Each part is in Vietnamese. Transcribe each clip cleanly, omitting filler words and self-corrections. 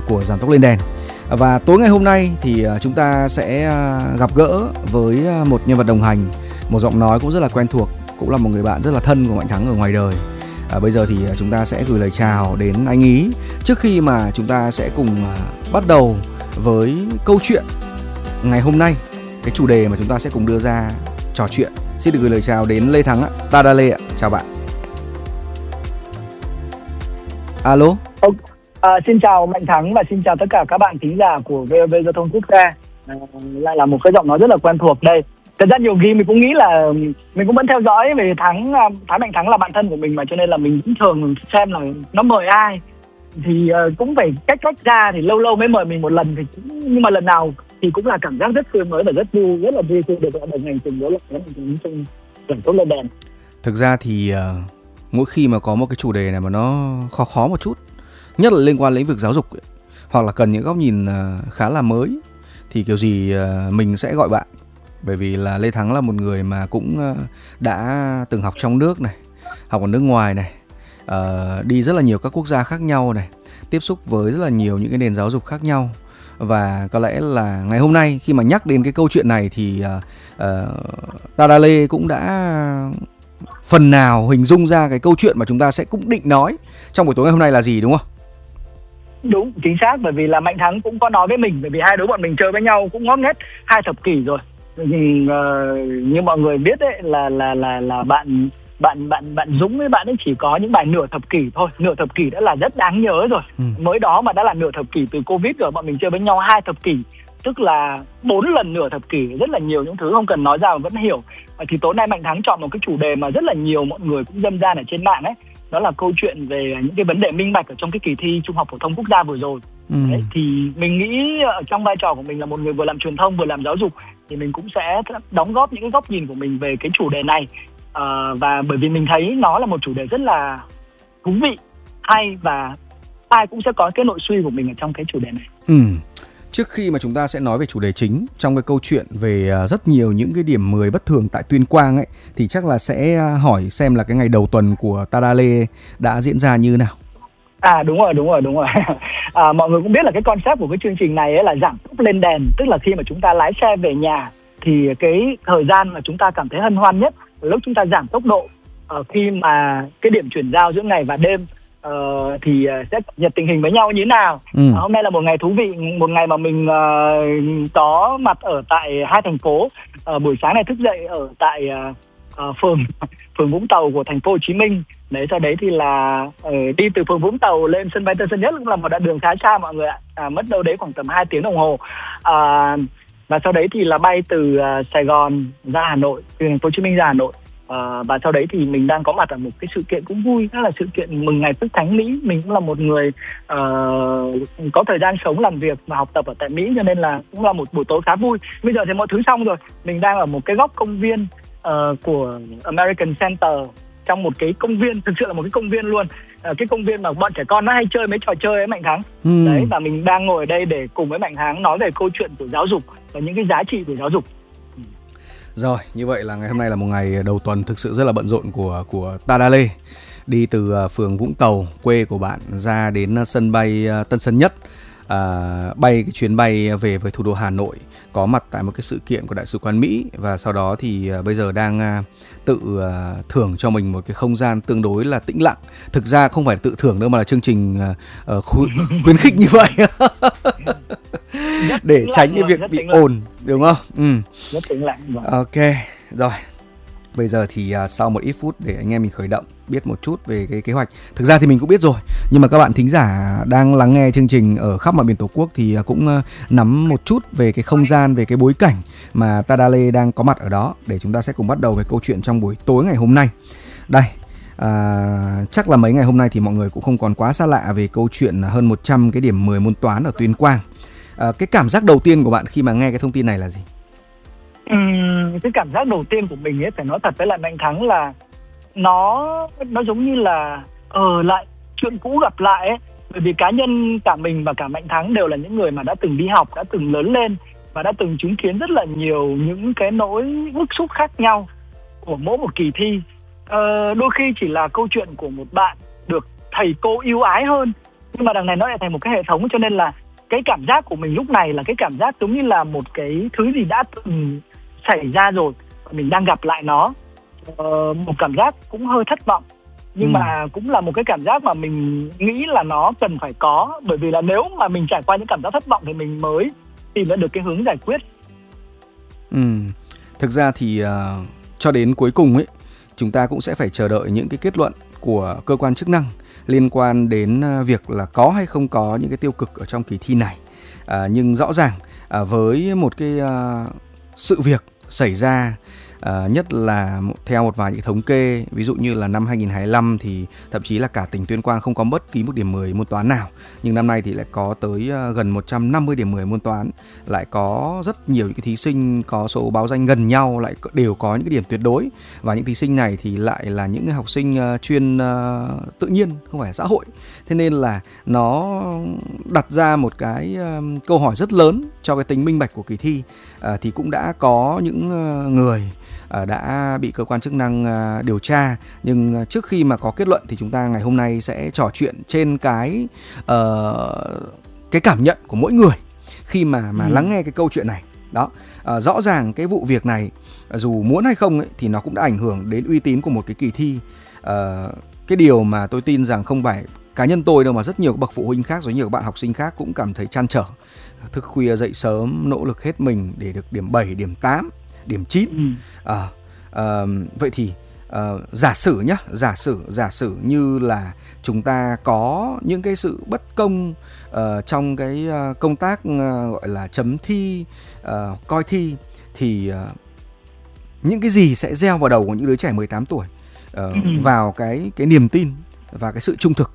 của Giảm Tốc Lên Đèn. Và tối ngày hôm nay thì chúng ta sẽ gặp gỡ với một nhân vật đồng hành, một giọng nói cũng rất là quen thuộc, cũng là một người bạn rất là thân của Mạnh Thắng ở ngoài đời. Bây giờ thì chúng ta sẽ gửi lời chào đến anh ý trước khi mà chúng ta sẽ cùng bắt đầu với câu chuyện ngày hôm nay, cái chủ đề mà chúng ta sẽ cùng đưa ra trò chuyện. Xin được gửi lời chào đến Lê Thắng ạ. Tada Lê ạ, chào bạn. Alo. Xin chào Mạnh Thắng và xin chào tất cả các bạn thính giả của VOV Giao thông Quốc gia. Lại là một cái giọng nói rất là quen thuộc đây. Thật ra nhiều khi mình cũng nghĩ là mình cũng vẫn theo dõi về Thái Mạnh Thắng là bạn thân của mình mà, cho nên là mình cũng thường xem là nó mời ai thì cũng phải cách ra, thì lâu lâu mới mời mình một lần thì cũng, nhưng mà lần nào thì cũng là cảm giác rất tươi mới và rất là vui khi được đồng hành cùng với lại trong Giảm Tốc Lên Đèn. Thực ra thì mỗi khi mà có một cái chủ đề này mà nó khó một chút, nhất là liên quan lĩnh vực giáo dục ấy, hoặc là cần những góc nhìn khá là mới, thì kiểu gì mình sẽ gọi bạn. Bởi vì là Lê Thắng là một người mà cũng đã từng học trong nước này, học ở nước ngoài này, đi rất là nhiều các quốc gia khác nhau này, tiếp xúc với rất là nhiều những cái nền giáo dục khác nhau. Và có lẽ là ngày hôm nay khi mà nhắc đến cái câu chuyện này thì Tada Lê cũng đã phần nào hình dung ra cái câu chuyện mà chúng ta sẽ cũng định nói trong buổi tối ngày hôm nay là gì, đúng không? Đúng, chính xác, bởi vì là Mạnh Thắng cũng có nói với mình, bởi vì hai đứa bọn mình chơi với nhau cũng ngót nghét 2 thập kỷ rồi. Như mọi người biết đấy là bạn Dũng với bạn ấy chỉ có những bài nửa thập kỷ thôi. Nửa thập kỷ đã là rất đáng nhớ rồi. Mới đó mà đã là nửa thập kỷ từ Covid rồi, bọn mình chơi với nhau 2 thập kỷ, tức là 4 lần nửa thập kỷ, rất là nhiều những thứ không cần nói ra mà vẫn hiểu. Thì tối nay Mạnh Thắng chọn một cái chủ đề mà rất là nhiều mọi người cũng dâm gian ở trên mạng ấy. Đó là câu chuyện về những cái vấn đề minh bạch ở trong cái kỳ thi Trung học phổ thông quốc gia vừa rồi. Đấy, thì mình nghĩ ở trong vai trò của mình là một người vừa làm truyền thông vừa làm giáo dục, thì mình cũng sẽ đóng góp những cái góc nhìn của mình về cái chủ đề này. Và bởi vì mình thấy nó là một chủ đề rất là thú vị, hay, và ai cũng sẽ có cái nội suy của mình ở trong cái chủ đề này. Trước khi mà chúng ta sẽ nói về chủ đề chính trong cái câu chuyện về rất nhiều những cái điểm 10 bất thường tại Tuyên Quang ấy, thì chắc là sẽ hỏi xem là cái ngày đầu tuần của Tada Lê đã diễn ra như nào. Đúng rồi. Mọi người cũng biết là cái concept của cái chương trình này ấy là giảm tốc lên đèn, tức là khi mà chúng ta lái xe về nhà thì cái thời gian mà chúng ta cảm thấy hân hoan nhất là lúc chúng ta giảm tốc độ, khi mà cái điểm chuyển giao giữa ngày và đêm thì sẽ cập nhật tình hình với nhau như thế nào. Hôm nay là một ngày thú vị, một ngày mà mình có mặt ở tại 2 thành phố. Buổi sáng này thức dậy ở tại phường Vũng Tàu của thành phố Hồ Chí Minh. Đấy, sau đấy thì là đi từ phường Vũng Tàu lên sân bay Tân Sơn Nhất cũng là một đoạn đường khá xa mọi người ạ. Mất đâu đấy khoảng tầm 2 tiếng đồng hồ. Và sau đấy thì là bay từ Sài Gòn ra Hà Nội, từ thành phố Hồ Chí Minh ra Hà Nội. Và sau đấy thì mình đang có mặt ở một cái sự kiện cũng vui, đó là sự kiện mừng ngày Quốc Khánh Mỹ. Mình cũng là một người có thời gian sống, làm việc và học tập ở tại Mỹ, cho nên là cũng là một buổi tối khá vui. Bây giờ thì mọi thứ xong rồi, mình đang ở một cái góc công viên của American Center, trong một cái công viên, thực sự là một cái công viên luôn. Cái công viên mà bọn trẻ con nó hay chơi mấy trò chơi ấy Mạnh Thắng. Đấy, và mình đang ngồi ở đây để cùng với Mạnh Thắng nói về câu chuyện của giáo dục và những cái giá trị của giáo dục. Rồi, như vậy là ngày hôm nay là một ngày đầu tuần thực sự rất là bận rộn của Tada Lê. Đi từ phường Vũng Tàu, quê của bạn, ra đến sân bay Tân Sơn Nhất, bay cái chuyến bay về với thủ đô Hà Nội, có mặt tại một cái sự kiện của Đại sứ quán Mỹ, và sau đó thì bây giờ đang tự thưởng cho mình một cái không gian tương đối là tĩnh lặng. Thực ra không phải tự thưởng đâu mà là chương trình khuyến khích như vậy để tránh cái việc bị ồn, đúng không? Rất tĩnh lặng. Ok, rồi. Bây giờ thì sau một ít phút để anh em mình khởi động, biết một chút về cái kế hoạch. Thực ra thì mình cũng biết rồi, nhưng mà các bạn thính giả đang lắng nghe chương trình ở khắp mọi miền Tổ quốc thì cũng nắm một chút về cái không gian, về cái bối cảnh mà Tada Lê đang có mặt ở đó, để chúng ta sẽ cùng bắt đầu về câu chuyện trong buổi tối ngày hôm nay. Đây, chắc là mấy ngày hôm nay thì mọi người cũng không còn quá xa lạ về câu chuyện hơn 100 cái điểm 10 môn toán ở Tuyên Quang. Cái cảm giác đầu tiên của bạn khi mà nghe cái thông tin này là gì? Cái cảm giác đầu tiên của mình ấy, phải nói thật với lại Mạnh Thắng là nó giống như là lại chuyện cũ gặp lại ấy. Bởi vì cá nhân cả mình và cả Mạnh Thắng đều là những người mà đã từng đi học, đã từng lớn lên và đã từng chứng kiến rất là nhiều những cái nỗi bức xúc khác nhau của mỗi một kỳ thi. Đôi khi chỉ là câu chuyện của một bạn được thầy cô yêu ái hơn, nhưng mà đằng này nó lại thành một cái hệ thống, cho nên là cái cảm giác của mình lúc này là cái cảm giác giống như là một cái thứ gì đã từng xảy ra rồi, mình đang gặp lại nó. Một cảm giác cũng hơi thất vọng, nhưng mà cũng là một cái cảm giác mà mình nghĩ là nó cần phải có, bởi vì là nếu mà mình trải qua những cảm giác thất vọng thì mình mới tìm ra được cái hướng giải quyết. Thực ra thì cho đến cuối cùng ấy, chúng ta cũng sẽ phải chờ đợi những cái kết luận của cơ quan chức năng liên quan đến việc là có hay không có những cái tiêu cực ở trong kỳ thi này. Nhưng rõ ràng với một cái sự việc xảy ra, nhất là theo một vài những thống kê, ví dụ như là năm 2025 thì thậm chí là cả tỉnh Tuyên Quang không có bất kỳ một điểm 10 môn toán nào, nhưng năm nay thì lại có tới gần 150 điểm 10 môn toán, lại có rất nhiều những cái thí sinh có số báo danh gần nhau lại đều có những cái điểm tuyệt đối, và những thí sinh này thì lại là những học sinh chuyên tự nhiên, không phải xã hội. Thế nên là nó đặt ra một cái câu hỏi rất lớn cho cái tính minh bạch của kỳ thi. Thì cũng đã có những người đã bị cơ quan chức năng điều tra, nhưng trước khi mà có kết luận thì chúng ta ngày hôm nay sẽ trò chuyện trên cái cảm nhận của mỗi người khi mà lắng nghe cái câu chuyện này. Đó, rõ ràng cái vụ việc này dù muốn hay không ấy, thì nó cũng đã ảnh hưởng đến uy tín của một cái kỳ thi. Cái điều mà tôi tin rằng không phải cá nhân tôi đâu, mà rất nhiều bậc phụ huynh khác rồi nhiều bạn học sinh khác cũng cảm thấy trăn trở, thức khuya dậy sớm, nỗ lực hết mình để được điểm 7, điểm 8, điểm 9. Vậy thì giả sử như là chúng ta có những cái sự bất công trong cái công tác gọi là chấm thi, coi thi, thì những cái gì sẽ gieo vào đầu của những đứa trẻ 18 tuổi vào cái niềm tin và cái sự trung thực?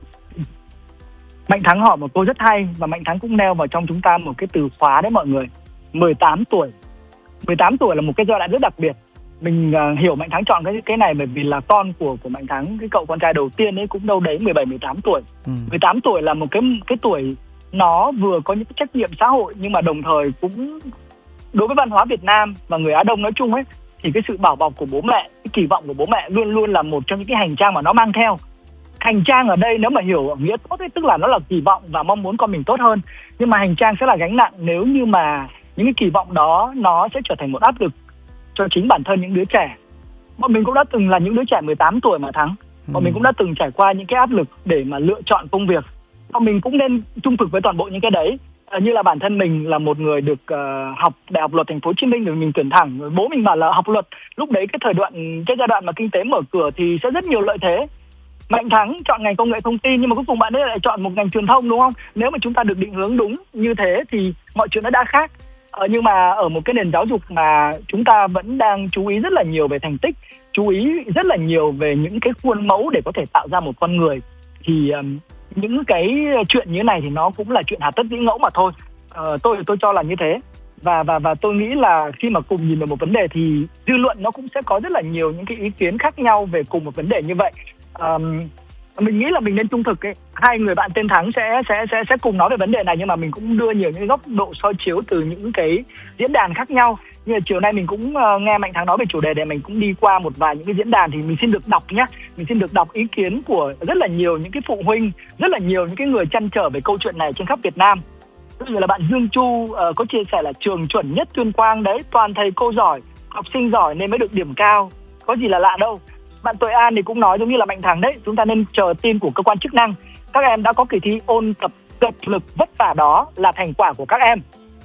Mạnh Thắng hỏi một câu rất hay, và Mạnh Thắng cũng nêu vào trong chúng ta một cái từ khóa đấy mọi người. 18 tuổi. 18 tuổi là một cái giai đoạn rất đặc biệt. Mình hiểu Mạnh Thắng chọn cái này bởi vì là con của Mạnh Thắng, cái cậu con trai đầu tiên ấy cũng đâu đấy 17-18 tuổi. 18 tuổi là một cái tuổi nó vừa có những cái trách nhiệm xã hội, nhưng mà đồng thời cũng đối với văn hóa Việt Nam và người Á Đông nói chung ấy, thì cái sự bảo bọc của bố mẹ, cái kỳ vọng của bố mẹ luôn luôn là một trong những cái hành trang mà nó mang theo. Hành trang ở đây nếu mà hiểu nghĩa tốt ấy, tức là nó là kỳ vọng và mong muốn con mình tốt hơn. Nhưng mà hành trang sẽ là gánh nặng nếu như mà những cái kỳ vọng đó nó sẽ trở thành một áp lực cho chính bản thân những đứa trẻ. Bọn mình cũng đã từng là những đứa trẻ 18 tuổi mà Thắng. Bọn mình cũng đã từng trải qua những cái áp lực để mà lựa chọn công việc. Bọn mình cũng nên trung thực với toàn bộ những cái đấy. Như là bản thân mình là một người được học Đại học Luật Thành phố Hồ Chí Minh, rồi mình tuyển thẳng, rồi bố mình bảo là học luật. Lúc đấy cái giai đoạn mà kinh tế mở cửa thì sẽ rất nhiều lợi thế. Mạnh Thắng chọn ngành công nghệ thông tin, nhưng mà cuối cùng bạn ấy lại chọn một ngành truyền thông, đúng không? Nếu mà chúng ta được định hướng đúng như thế thì mọi chuyện nó đã khác. Nhưng mà ở một cái nền giáo dục mà chúng ta vẫn đang chú ý rất là nhiều về thành tích, chú ý rất là nhiều về những cái khuôn mẫu để có thể tạo ra một con người, thì những cái chuyện như thế này thì nó cũng là chuyện hà tất dĩ ngẫu mà thôi. Tôi cho là như thế. Và tôi nghĩ là khi mà cùng nhìn vào một vấn đề thì dư luận nó cũng sẽ có rất là nhiều những cái ý kiến khác nhau về cùng một vấn đề như vậy. Mình nghĩ là mình nên trung thực ấy. Hai người bạn tên Thắng sẽ cùng nói về vấn đề này, nhưng mà mình cũng đưa nhiều những góc độ soi chiếu từ những cái diễn đàn khác nhau. Như là chiều nay mình cũng nghe Mạnh Thắng nói về chủ đề để mình cũng đi qua một vài những cái diễn đàn, thì mình xin được đọc nhé. Mình xin được đọc ý kiến của rất là nhiều những cái phụ huynh, rất là nhiều những cái người trăn trở về câu chuyện này trên khắp Việt Nam. Ví dụ là bạn Dương Chu có chia sẻ là trường chuẩn nhất Tuyên Quang đấy, toàn thầy cô giỏi, học sinh giỏi nên mới được điểm cao, có gì là lạ đâu. Bạn Tuệ An thì cũng nói giống như là Mạnh Thắng đấy, chúng ta nên chờ tin của cơ quan chức năng. Các em đã có kỳ thi ôn tập cực lực vất vả, đó là thành quả của các em.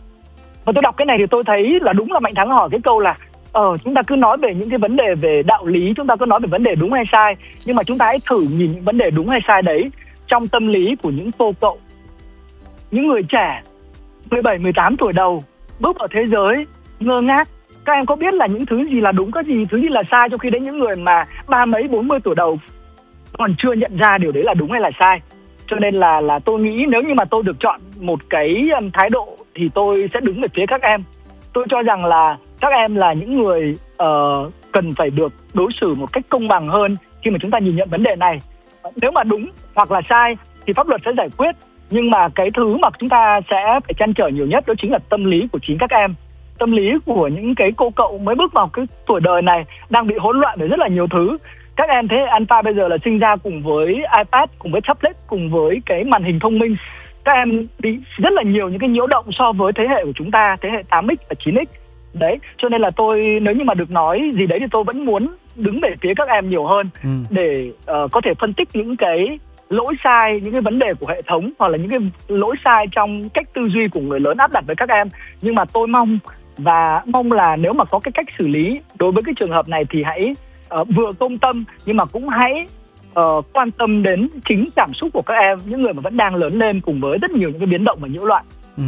Và tôi đọc cái này thì tôi thấy là đúng là Mạnh Thắng hỏi cái câu là chúng ta cứ nói về những cái vấn đề về đạo lý, chúng ta cứ nói về vấn đề đúng hay sai, nhưng mà chúng ta hãy thử nhìn những vấn đề đúng hay sai đấy trong tâm lý của những cô cậu, những người trẻ 17-18 tuổi đầu bước vào thế giới ngơ ngác. Các em có biết là những thứ gì là đúng, thứ gì là sai, trong khi đấy những người mà 30-40 tuổi đầu còn chưa nhận ra điều đấy là đúng hay là sai. Cho nên là tôi nghĩ nếu như mà tôi được chọn một cái thái độ thì tôi sẽ đứng về phía các em. Tôi cho rằng là các em là những người cần phải được đối xử một cách công bằng hơn khi mà chúng ta nhìn nhận vấn đề này. Nếu mà đúng hoặc là sai thì pháp luật sẽ giải quyết, nhưng mà cái thứ mà chúng ta sẽ phải trăn trở nhiều nhất đó chính là tâm lý của chính các em. Tâm lý của những cái cô cậu mới bước vào cái tuổi đời này đang bị hỗn loạn bởi rất là nhiều thứ. các em thế hệ Alpha bây giờ là sinh ra cùng với iPad, cùng với tablet, cùng với cái màn hình thông minh. Các em bị rất là nhiều những cái nhiễu động so với thế hệ của chúng ta, thế hệ 8X và 9X. Đấy, cho nên là tôi nếu như mà được nói gì đấy thì tôi vẫn muốn đứng về phía các em nhiều hơn để có thể phân tích những cái lỗi sai, những cái vấn đề của hệ thống hoặc là những cái lỗi sai trong cách tư duy của người lớn áp đặt với các em. Nhưng mà tôi mong là nếu mà có cái cách xử lý đối với cái trường hợp này thì hãy vừa công tâm nhưng mà cũng hãy quan tâm đến chính cảm xúc của các em, những người mà vẫn đang lớn lên cùng với rất nhiều những cái biến động và nhiễu loạn.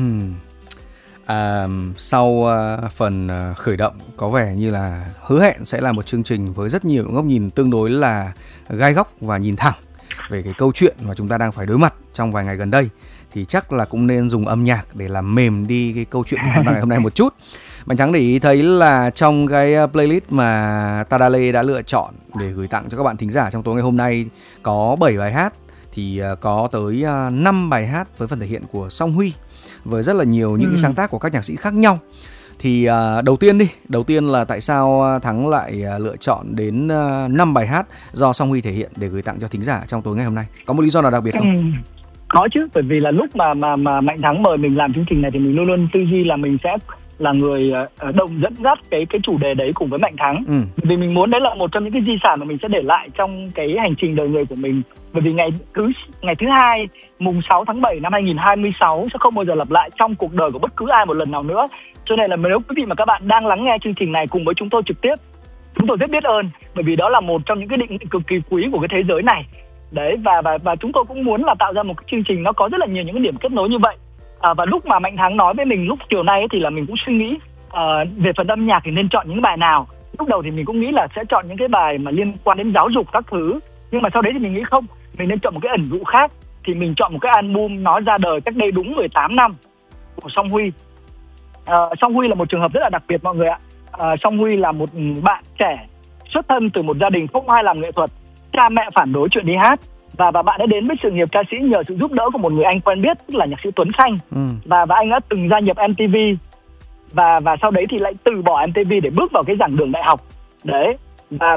Sau phần khởi động có vẻ như là hứa hẹn sẽ là một chương trình với rất nhiều góc nhìn tương đối là gai góc và nhìn thẳng về cái câu chuyện mà chúng ta đang phải đối mặt trong vài ngày gần đây, thì chắc là cũng nên dùng âm nhạc để làm mềm đi cái câu chuyện của chúng ta ngày hôm nay một chút. Mạnh Thắng để ý thấy là trong cái playlist mà Tadale đã lựa chọn để gửi tặng cho các bạn thính giả trong tối ngày hôm nay có 7 bài hát, thì có tới 5 bài hát với phần thể hiện của Song Huy, với rất là nhiều những cái sáng tác của các nhạc sĩ khác nhau. Thì đầu tiên là tại sao Thắng lại lựa chọn đến 5 bài hát do Song Huy thể hiện để gửi tặng cho thính giả trong tối ngày hôm nay? Có một lý do nào đặc biệt không? Có chứ, bởi vì là lúc mà Mạnh Thắng mời mình làm chương trình này thì mình luôn luôn tư duy là mình sẽ là người đồng dẫn dắt cái chủ đề đấy cùng với Mạnh Thắng. Vì mình muốn đấy là một trong những cái di sản mà mình sẽ để lại trong cái hành trình đời người của mình. Bởi vì ngày thứ hai mùng 6 tháng 7 năm 2026 sẽ không bao giờ lặp lại trong cuộc đời của bất cứ ai một lần nào nữa. Cho nên là nếu quý vị mà các bạn đang lắng nghe chương trình này cùng với chúng tôi trực tiếp, chúng tôi rất biết ơn, bởi vì đó là một trong những cái định cực kỳ quý của cái thế giới này. Đấy, và chúng tôi cũng muốn là tạo ra một cái chương trình nó có rất là nhiều những cái điểm kết nối như vậy. Và lúc mà Mạnh Thắng nói với mình lúc chiều nay ấy, thì là mình cũng suy nghĩ về phần âm nhạc thì nên chọn những bài nào. Lúc đầu thì mình cũng nghĩ là sẽ chọn những cái bài mà liên quan đến giáo dục các thứ, nhưng mà sau đấy thì mình nghĩ không, mình nên chọn một cái ẩn dụ khác. Thì mình chọn một cái album nó ra đời cách đây đúng 18 năm của Song Huy. Song Huy là một trường hợp rất là đặc biệt mọi người ạ. Song Huy là một bạn trẻ xuất thân từ một gia đình không ai làm nghệ thuật, cha mẹ phản đối chuyện đi hát, và bạn đã đến với sự nghiệp ca sĩ nhờ sự giúp đỡ của một người anh quen biết, tức là nhạc sĩ Tuấn Khanh. Và anh đã từng gia nhập MTV và sau đấy thì lại từ bỏ MTV để bước vào cái giảng đường đại học. Đấy, và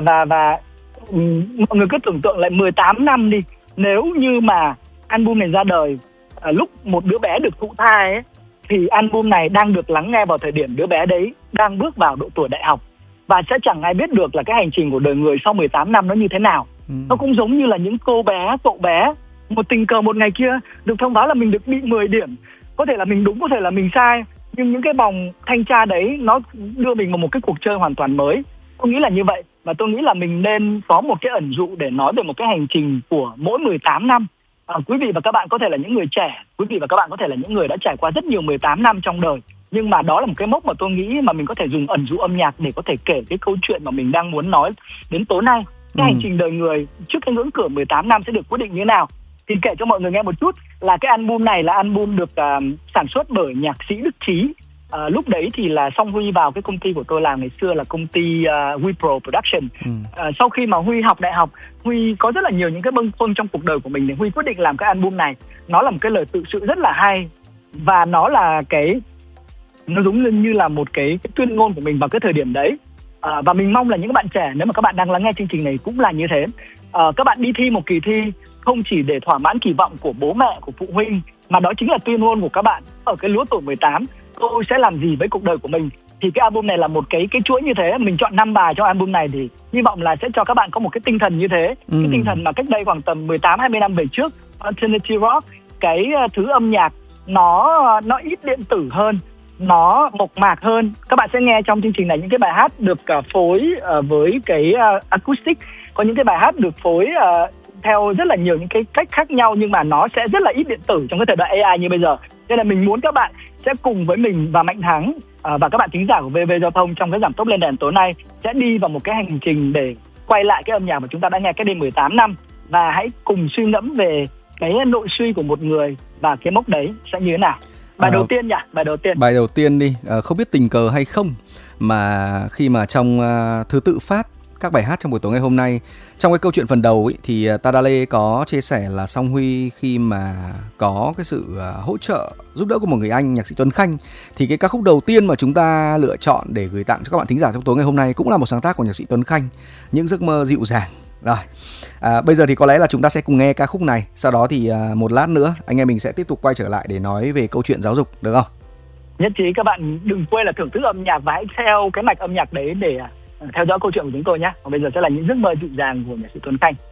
mọi người cứ tưởng tượng lại 18 năm đi, nếu như mà album này ra đời lúc một đứa bé được thụ thai ấy, thì album này đang được lắng nghe vào thời điểm đứa bé đấy đang bước vào độ tuổi đại học, và sẽ chẳng ai biết được là cái hành trình của đời người sau 18 năm nó như thế nào. Nó cũng giống như là những cậu bé một tình cờ một ngày kia được thông báo là mình được bị 10 điểm. Có thể là mình đúng, có thể là mình sai, nhưng những cái vòng thanh tra đấy nó đưa mình vào một cái cuộc chơi hoàn toàn mới. Tôi nghĩ là như vậy, và tôi nghĩ là mình nên có một cái ẩn dụ để nói về một cái hành trình của mỗi 18 năm. Quý vị và các bạn có thể là những người trẻ, quý vị và các bạn có thể là những người đã trải qua rất nhiều 18 năm trong đời, nhưng mà đó là một cái mốc mà tôi nghĩ mà mình có thể dùng ẩn dụ âm nhạc để có thể kể cái câu chuyện mà mình đang muốn nói đến tối nay. Cái hành trình đời người trước cái ngưỡng cửa 18 năm sẽ được quyết định như thế nào. Thì kể cho mọi người nghe một chút là cái album này là album được sản xuất bởi nhạc sĩ Đức Trí. Lúc đấy thì là Song Huy vào cái công ty của tôi làm ngày xưa là công ty WePro Production. Sau khi mà Huy học đại học, Huy có rất là nhiều những cái bâng khuâng trong cuộc đời của mình, thì Huy quyết định làm cái album này. Nó là một cái lời tự sự rất là hay, và nó giống như là một cái tuyên ngôn của mình vào cái thời điểm đấy. Và mình mong là những bạn trẻ, nếu mà các bạn đang lắng nghe chương trình này cũng là như thế. Các bạn đi thi một kỳ thi không chỉ để thỏa mãn kỳ vọng của bố mẹ, của phụ huynh, mà đó chính là tuyên ngôn của các bạn ở cái lứa tuổi 18. Tôi sẽ làm gì với cuộc đời của mình? Thì cái album này là một cái chuỗi như thế. Mình chọn 5 bài trong album này thì hy vọng là sẽ cho các bạn có một cái tinh thần như thế. Cái tinh thần mà cách đây khoảng tầm 18-20 năm về trước, alternative rock, cái thứ âm nhạc nó ít điện tử hơn, nó mộc mạc hơn. Các bạn sẽ nghe trong chương trình này những cái bài hát được phối với cái acoustic, có những cái bài hát được phối theo rất là nhiều những cái cách khác nhau, nhưng mà nó sẽ rất là ít điện tử trong cái thời đại AI như bây giờ. Nên là mình muốn các bạn sẽ cùng với mình và Mạnh Thắng và các bạn thính giả của VV Giao thông trong cái giảm tốc lên đèn tối nay sẽ đi vào một cái hành trình để quay lại cái âm nhạc mà chúng ta đã nghe cách đây 18 năm, và hãy cùng suy ngẫm về cái nội suy của một người và cái mốc đấy sẽ như thế nào. Bài đầu tiên nhỉ? Bài đầu tiên đi. Không biết tình cờ hay không mà khi mà trong thứ tự phát các bài hát trong buổi tối ngày hôm nay, trong cái câu chuyện phần đầu ấy, thì Tadale có chia sẻ là Song Huy khi mà có cái sự hỗ trợ giúp đỡ của một người anh nhạc sĩ Tuấn Khanh, thì cái ca khúc đầu tiên mà chúng ta lựa chọn để gửi tặng cho các bạn thính giả trong tối ngày hôm nay cũng là một sáng tác của nhạc sĩ Tuấn Khanh, Những Giấc Mơ Dịu Dàng. Rồi, bây giờ thì có lẽ là chúng ta sẽ cùng nghe ca khúc này. Sau đó thì một lát nữa anh em mình sẽ tiếp tục quay trở lại để nói về câu chuyện giáo dục, được không? Nhất trí các bạn đừng quên là thưởng thức âm nhạc và hãy theo cái mạch âm nhạc đấy để theo dõi câu chuyện của chúng tôi nhé. Còn bây giờ sẽ là những giấc mơ dịu dàng của nhạc sĩ Tuấn Khanh.